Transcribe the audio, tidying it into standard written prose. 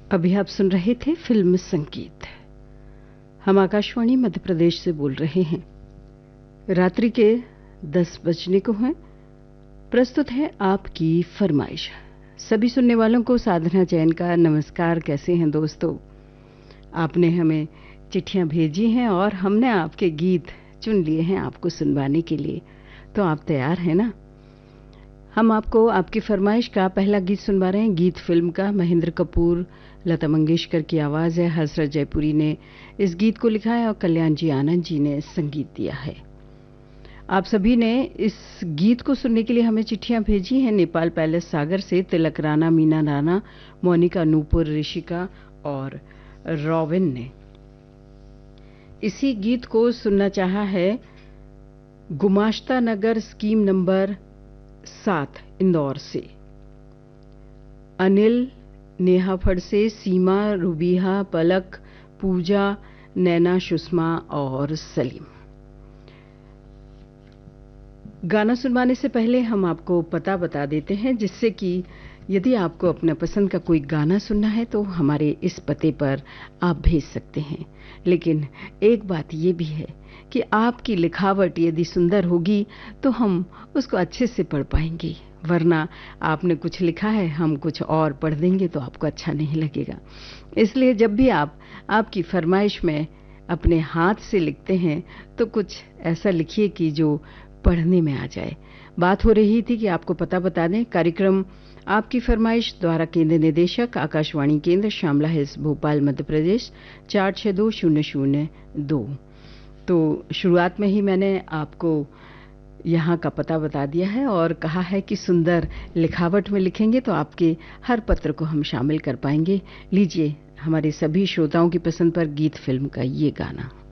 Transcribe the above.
अभी आप सुन रहे थे फिल्म संगीत। हम आकाशवाणी मध्य प्रदेश से बोल रहे हैं। रात्रि के 10 बजने को हैं। प्रस्तुत है आपकी फरमाइश। सभी सुनने वालों को साधना जैन का नमस्कार। कैसे हैं दोस्तों? आपने हमें चिट्ठियां भेजी हैं और हमने आपके गीत चुन लिए हैं आपको सुनवाने के लिए। तो आप तैयार हैं ना? हम आपको आपकी फरमाइश का पहला गीत सुनवा रहे हैं। गीत फिल्म का, महेंद्र कपूर, लता मंगेशकर की आवाज़ है। हसरत जयपुरी ने इस गीत को लिखा है और कल्याण जी आनंद जी ने संगीत दिया है। आप सभी ने इस गीत को सुनने के लिए हमें चिट्ठियां भेजी हैं। नेपाल पैलेस सागर से तिलक राणा, मीना राणा, मोनिका, नूपुर, ऋषिका और रॉबिन ने इसी गीत को सुनना चाहा है गुमाश्ता नगर स्कीम नंबर 7 इंदौर से। अनिल, नेहा फड़से, सीमा, रुबीहा, पलक, पूजा, नैना, सुषमा और सलीम। गाना सुनवाने से पहले हम आपको पता बता देते हैं, जिससे कि यदि आपको अपना पसंद का कोई गाना सुनना है तो हमारे इस पते पर आप भेज सकते हैं। लेकिन एक बात ये भी है कि आपकी लिखावट यदि सुंदर होगी तो हम उसको अच्छे से पढ़ पाएंगे, वरना आपने कुछ लिखा है हम कुछ और पढ़ देंगे तो आपको अच्छा नहीं लगेगा। इसलिए जब भी आप आपकी फरमाइश में अपने हाथ से लिखते हैं तो कुछ ऐसा लिखिए कि जो पढ़ने में आ जाए। बात हो रही थी कि आपको पता बता दें, कार्यक्रम आपकी फरमाइश द्वारा केंद्र निदेशक आकाशवाणी केंद्र श्यामला हिल्स भोपाल मध्य प्रदेश 462002। तो शुरुआत में ही मैंने आपको यहाँ का पता बता दिया है और कहा है कि सुंदर लिखावट में लिखेंगे तो आपके हर पत्र को हम शामिल कर पाएंगे। लीजिए हमारे सभी श्रोताओं की पसंद पर गीत फिल्म का ये गाना।